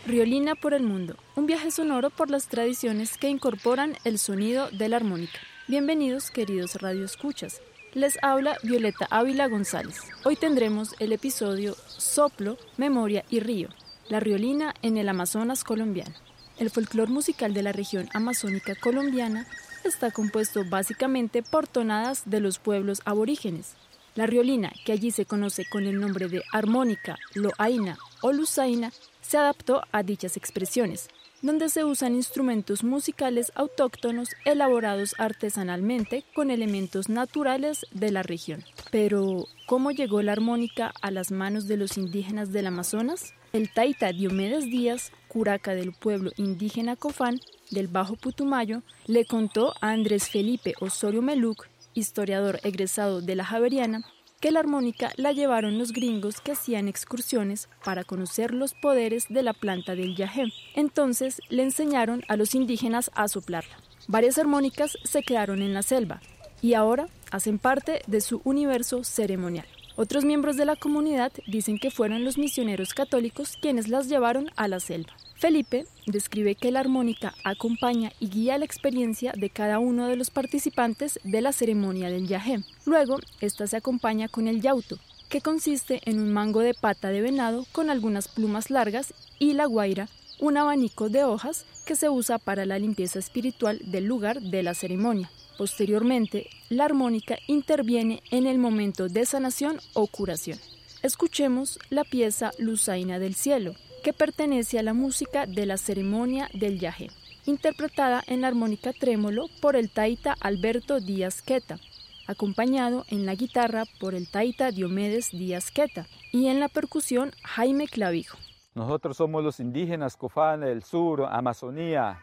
Riolina por el mundo, un viaje sonoro por las tradiciones que incorporan el sonido de la armónica. Bienvenidos, queridos radioescuchas. Les habla Violeta Ávila González. Hoy tendremos el episodio Soplo, Memoria y Río, la riolina en el Amazonas colombiano. El folclore musical de la región amazónica colombiana está compuesto básicamente por tonadas de los pueblos aborígenes. La riolina, que allí se conoce con el nombre de armónica, loaina o lusaina, se adaptó a dichas expresiones, donde se usan instrumentos musicales autóctonos elaborados artesanalmente con elementos naturales de la región. Pero, ¿cómo llegó la armónica a las manos de los indígenas del Amazonas? El taita Diomedes Díaz, curaca del pueblo indígena Cofán del Bajo Putumayo, le contó a Andrés Felipe Osorio Meluc, historiador egresado de la Javeriana, que la armónica la llevaron los gringos que hacían excursiones para conocer los poderes de la planta del yagé. Entonces le enseñaron a los indígenas a soplarla. Varias armónicas se quedaron en la selva y ahora hacen parte de su universo ceremonial. Otros miembros de la comunidad dicen que fueron los misioneros católicos quienes las llevaron a la selva. Felipe describe que la armónica acompaña y guía la experiencia de cada uno de los participantes de la ceremonia del yagé. Luego, esta se acompaña con el yauto, que consiste en un mango de pata de venado con algunas plumas largas, y la guaira, un abanico de hojas que se usa para la limpieza espiritual del lugar de la ceremonia. Posteriormente, la armónica interviene en el momento de sanación o curación. Escuchemos la pieza Lusaina del Cielo, que pertenece a la música de la ceremonia del yagé, interpretada en la armónica trémolo por el taita Alberto Díaz Queta, acompañado en la guitarra por el taita Diomedes Díaz Queta y en la percusión Jaime Clavijo. Nosotros somos los indígenas Cofán del sur, Amazonía,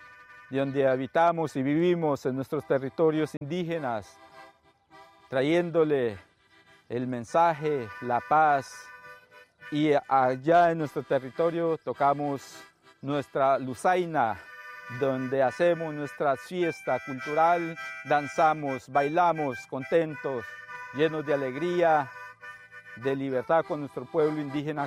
de donde habitamos y vivimos en nuestros territorios indígenas, trayéndole el mensaje, la paz. Y allá en nuestro territorio tocamos nuestra lusaina, donde hacemos nuestra fiesta cultural, danzamos, bailamos contentos, llenos de alegría, de libertad con nuestro pueblo indígena